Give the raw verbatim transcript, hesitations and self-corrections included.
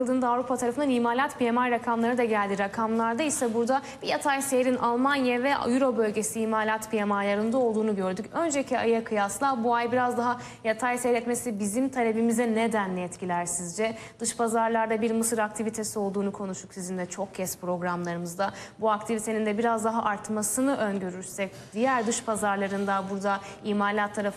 Avrupa tarafından imalat P M I rakamları da geldi. Rakamlarda ise burada bir yatay seyrin Almanya ve Euro bölgesi imalat P M I'larında olduğunu gördük. Önceki aya kıyasla bu ay biraz daha yatay seyretmesi bizim talebimize nedenle etkiler sizce? Dış pazarlarda bir Mısır aktivitesi olduğunu konuştuk sizinle çok kez programlarımızda. Bu aktivitenin de biraz daha artmasını öngörürsek diğer dış pazarlarında burada imalat tarafı